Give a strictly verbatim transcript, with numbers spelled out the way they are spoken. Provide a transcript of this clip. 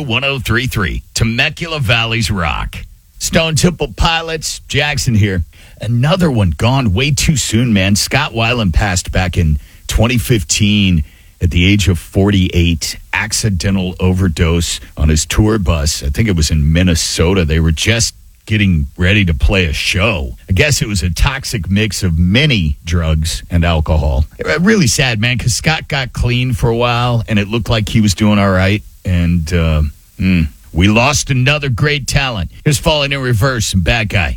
one oh three point three, Temecula Valley's Rock. Stone Temple Pilots, Jackson here. Another one gone way too soon, man. Scott Weiland passed back in twenty fifteen at the age of forty-eight. Accidental overdose on his tour bus. I think it was in Minnesota. They were just getting ready to play a show. I guess it was a toxic mix of many drugs and alcohol. Really sad, man, because Scott got clean for a while, and it looked like he was doing all right. And uh, mm, we lost another great talent. Here's Falling in Reverse and Bad Guy.